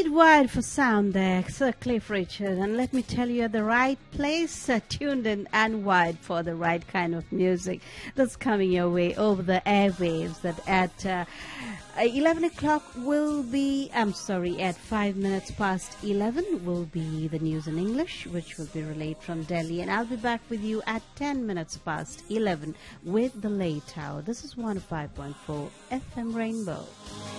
Wide for sound there, Sir Cliff Richard, and let me tell you, at the right place, tuned in and wide for the right kind of music that's coming your way over the airwaves. That at 11 o'clock will be, at 5 minutes past 11 will be the news in English, which will be relayed from Delhi, and I'll be back with you at 10 minutes past 11 with the late hour. This is 105.4 FM Rainbow.